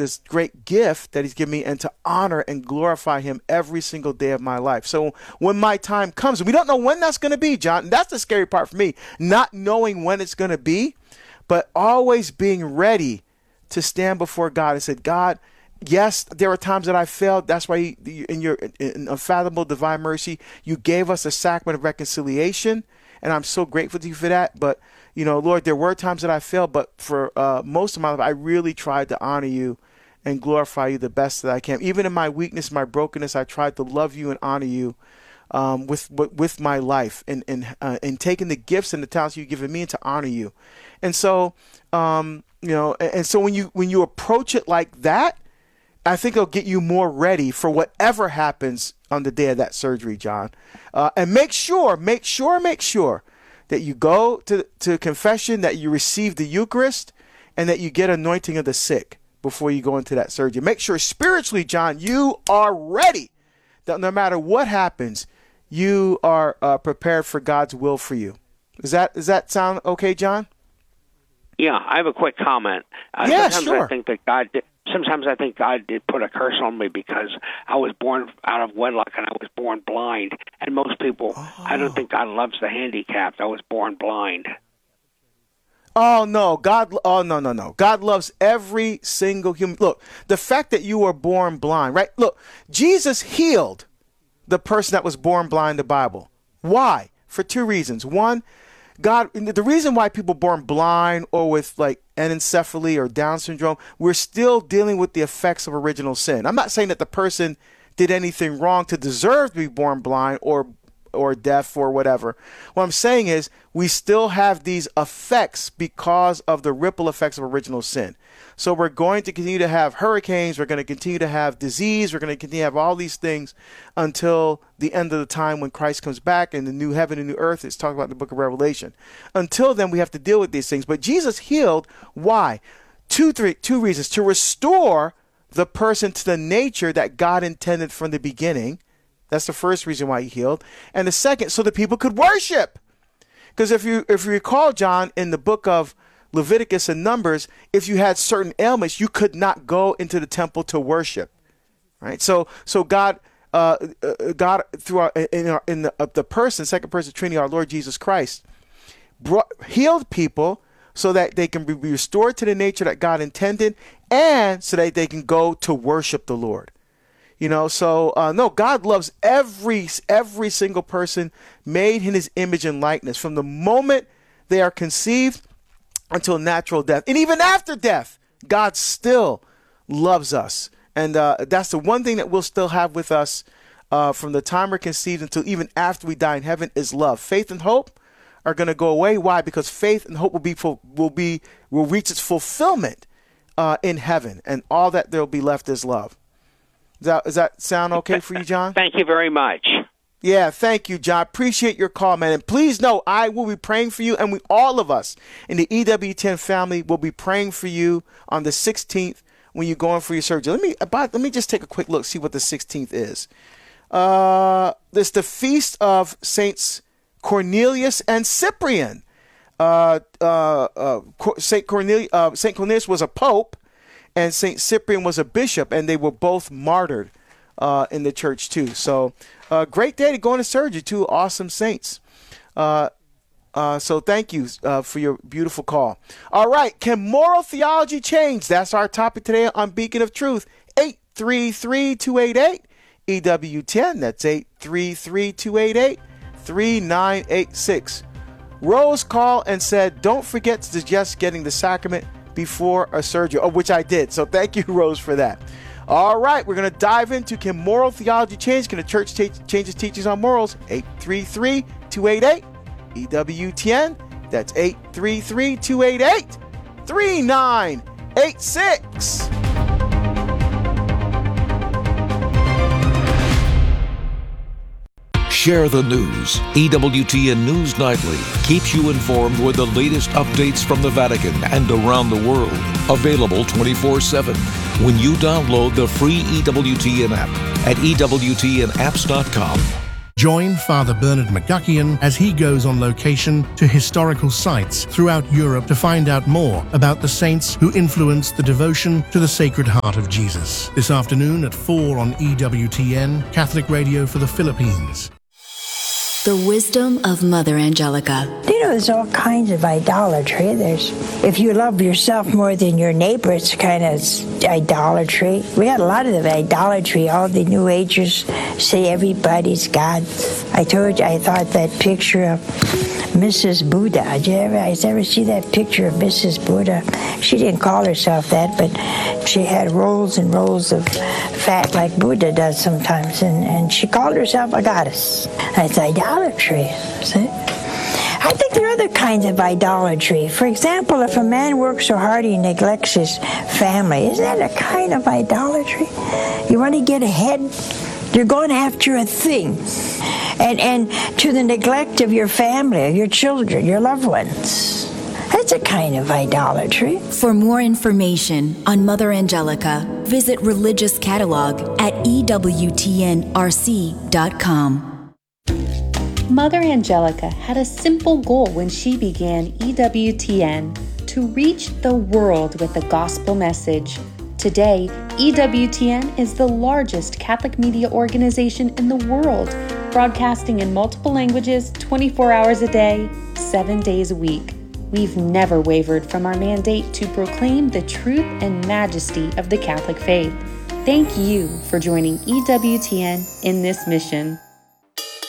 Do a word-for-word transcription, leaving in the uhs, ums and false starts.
this great gift that he's given me, and to honor and glorify him every single day of my life. So when my time comes, and we don't know when that's going to be, John, and that's the scary part for me, not knowing when it's going to be, but always being ready to stand before God and say, God, yes, there are times that I failed. That's why you, in your in unfathomable divine mercy, you gave us a sacrament of reconciliation. And I'm so grateful to you for that. But, you know, Lord, there were times that I failed. But for uh, most of my life, I really tried to honor you and glorify you the best that I can. Even in my weakness, my brokenness, I tried to love you and honor you um, with with my life and, and, uh, and taking the gifts and the talents you've given me and to honor you. And so, um, you know, and, and so when you when you approach it like that, I think it'll get you more ready for whatever happens on the day of that surgery, John. Uh, and make sure, make sure, make sure that you go to, to confession, that you receive the Eucharist, and that you get anointing of the sick before you go into that surgery. Make sure spiritually, John, you are ready, that no matter what happens, you are uh, prepared for God's will for you. Does that, does that sound okay, John? Yeah, I have a quick comment. Uh, yeah, sometimes sure. I think that God did, sometimes I think God did put a curse on me because I was born out of wedlock and I was born blind. And most people, oh. I don't think God loves the handicapped. I was born blind. Oh, no, God. Oh, no, no, no. God loves every single human. Look, the fact that you were born blind, right? Look, Jesus healed the person that was born blind in the Bible. Why? For two reasons. One, God, the reason why people born blind or with like anencephaly or Down syndrome, we're still dealing with the effects of original sin. I'm not saying that the person did anything wrong to deserve to be born blind or or deaf or whatever. What I'm saying is we still have these effects because of the ripple effects of original sin. So we're going to continue to have hurricanes. We're going to continue to have disease. We're going to continue to have all these things until the end of the time when Christ comes back and the new heaven and new earth. It's talking about the book of Revelation. Until then, we have to deal with these things. But Jesus healed. Why? Two, three, two reasons. To restore the person to the nature that God intended from the beginning. That's the first reason why he healed. And the second, so that people could worship. Because if you if you recall, John, in the book of Leviticus and Numbers, if you had certain ailments, you could not go into the temple to worship. Right? So so God uh, God through our, in, our, in the, uh, the person, second person Trinity, our Lord Jesus Christ, brought, healed people so that they can be restored to the nature that God intended, and so that they can go to worship the Lord. You know, so uh, no, God loves every every single person made in his image and likeness from the moment they are conceived until natural death. And even after death, God still loves us. And uh, that's the one thing that we'll still have with us uh, from the time we're conceived until even after we die in heaven is love. Faith and hope are going to go away. Why? Because faith and hope will be will be will reach its fulfillment uh, in heaven, and all that there will be left is love. Does that, does that sound okay for you, John? Thank you very much. Yeah, thank you, John. Appreciate your call, man. And please know I will be praying for you, and we all of us in the E W ten family will be praying for you on the sixteenth when you're going for your surgery. Let me about, let me just take a quick look, see what the sixteenth is. Uh, this the feast of Saints Cornelius and Cyprian. Uh, uh, uh, Saint Cornelius, uh, Saint Cornelius was a pope, and Saint Cyprian was a bishop, and they were both martyred uh, in the church too. So, uh, great day to go into surgery. Two awesome saints. Uh, uh, so, thank you uh, for your beautiful call. All right, can moral theology change? That's our topic today on Beacon of Truth. eight three three, two eight eight, E W ten. That's eight three three, two eight eight, three nine eight six. Rose called and said, "Don't forget to suggest getting the sacrament before a surgery," oh, which I did. So thank you, Rose, for that. All right, we're going to dive into can moral theology change? Can the church t- change its teachings on morals? eight three three, two eight eight, E W ten. That's eight three three, two eight eight, three nine eight six. Share the news. E W T N News Nightly keeps you informed with the latest updates from the Vatican and around the world. Available twenty-four seven when you download the free E W T N app at E W T N apps dot com. Join Father Bernard McGuckian as he goes on location to historical sites throughout Europe to find out more about the saints who influenced the devotion to the Sacred Heart of Jesus. This afternoon at four on E W T N, Catholic Radio for the Philippines. The wisdom of Mother Angelica. You know, there's all kinds of idolatry. There's, if you love yourself more than your neighbor, it's kind of idolatry. We got a lot of the idolatry. All the New Agers say everybody's God. I told you, I thought that picture of Missus Buddha. Did you ever, did you ever see that picture of Missus Buddha? She didn't call herself that, but she had rolls and rolls of fat like Buddha does sometimes, and, and she called herself a goddess. That's idolatry. See? I think there are other kinds of idolatry. For example, if a man works so hard he neglects his family, is that a kind of idolatry? You want to get ahead? You're going after a thing. And, and to the neglect of your family, your children, your loved ones. That's a kind of idolatry. For more information on Mother Angelica, visit Religious Catalog at E W T N R C dot com. Mother Angelica had a simple goal when she began E W T N: to reach the world with the gospel message. Today, E W T N is the largest Catholic media organization in the world, broadcasting in multiple languages twenty-four hours a day, seven days a week. We've never wavered from our mandate to proclaim the truth and majesty of the Catholic faith. Thank you for joining E W T N in this mission.